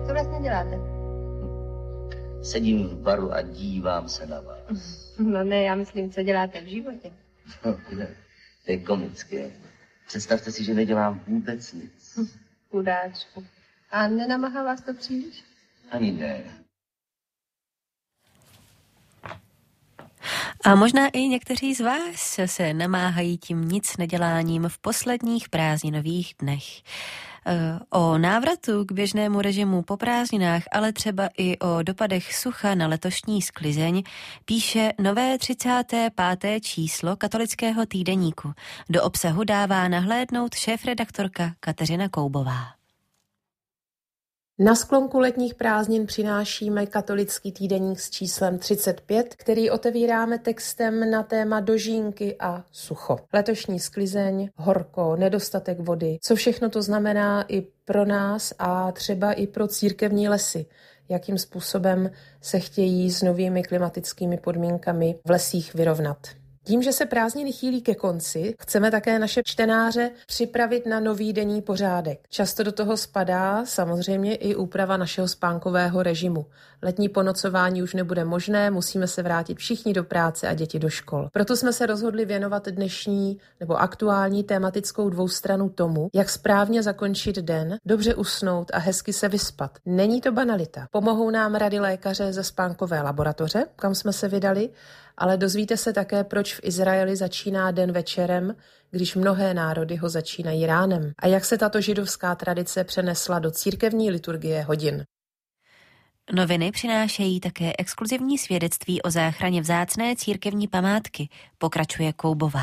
to vlastně děláte? Sedím v baru a dívám se na vás. No ne, já myslím, co děláte v životě. To je komické. Představte si, že nedělám vůbec nic. Chudáčku. A nenamáhá vás to příliš? Ani ne. A možná i někteří z vás se namáhají tím nic neděláním v posledních prázdninových dnech. O návratu k běžnému režimu po prázdninách, ale třeba i o dopadech sucha na letošní sklizeň, píše nové 35. číslo Katolického týdeníku. Do obsahu dává nahlédnout šéfredaktorka Kateřina Koubová. Na sklonku letních prázdnin přinášíme Katolický týdeník s číslem 35, který otevíráme textem na téma dožínky a sucho. Letošní sklizeň, horko, nedostatek vody, co všechno to znamená i pro nás a třeba i pro církevní lesy. Jakým způsobem se chtějí s novými klimatickými podmínkami v lesích vyrovnat. Tím, že se prázdniny chýlí ke konci, chceme také naše čtenáře připravit na nový denní pořádek. Často do toho spadá samozřejmě i úprava našeho spánkového režimu. Letní ponocování už nebude možné, musíme se vrátit všichni do práce a děti do škol. Proto jsme se rozhodli věnovat dnešní nebo aktuální tematickou dvoustranu tomu, jak správně zakončit den, dobře usnout a hezky se vyspat. Není to banalita. Pomohou nám rady lékaře ze spánkové laboratoře, kam jsme se vydali, ale dozvíte se také, proč v Izraeli začíná den večerem, když mnohé národy ho začínají ránem. A jak se tato židovská tradice přenesla do církevní liturgie hodin. Noviny přinášejí také exkluzivní svědectví o záchraně vzácné církevní památky, pokračuje Koubová.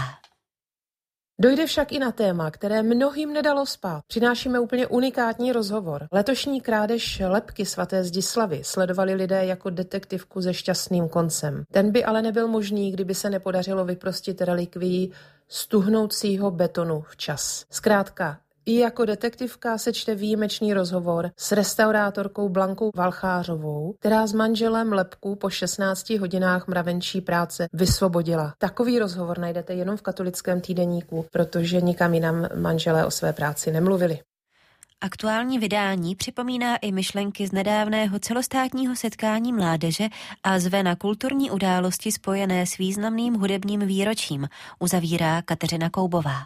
Dojde však i na téma, které mnohým nedalo spát. Přinášíme úplně unikátní rozhovor. Letošní krádež lebky svaté Zdislavy sledovali lidé jako detektivku se šťastným koncem. Ten by ale nebyl možný, kdyby se nepodařilo vyprostit relikvii stuhnoucího betonu včas. Zkrátka, i jako detektivka se čte výjimečný rozhovor s restaurátorkou Blankou Valchářovou, která s manželem lebku po 16 hodinách mravenčí práce vysvobodila. Takový rozhovor najdete jenom v Katolickém týdeníku, protože nikam jinam manželé o své práci nemluvili. Aktuální vydání připomíná i myšlenky z nedávného celostátního setkání mládeže a zve na kulturní události spojené s významným hudebním výročím, uzavírá Kateřina Koubová.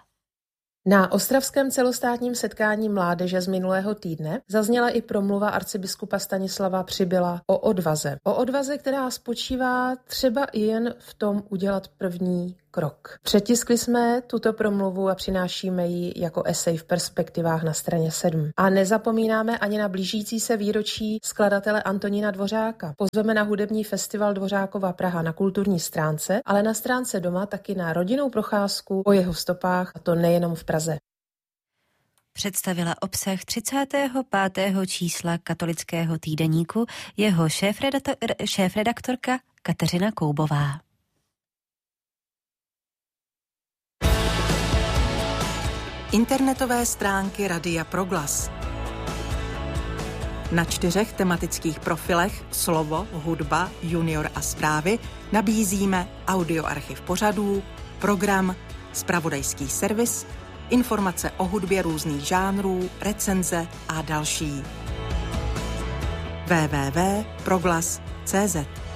Na ostravském celostátním setkání mládeže z minulého týdne zazněla i promluva arcibiskupa Stanislava Přibyla o odvaze. O odvaze, která spočívá třeba i jen v tom udělat první krok. Přetiskli jsme tuto promluvu a přinášíme ji jako esej v perspektivách na straně 7. A nezapomínáme ani na blížící se výročí skladatele Antonína Dvořáka. Pozveme na hudební festival Dvořákova Praha na kulturní stránce, ale na stránce doma taky na rodinnou procházku po jeho stopách, a to nejenom v Praze. Představila obsah 35. čísla Katolického týdeníku jeho šéfredaktorka Kateřina Koubová. Internetové stránky Radia Proglas. Na 4 tematických profilech Slovo, hudba, junior a zprávy nabízíme audioarchiv pořadů, program, zpravodajský servis, informace o hudbě různých žánrů, recenze a další. www.proglas.cz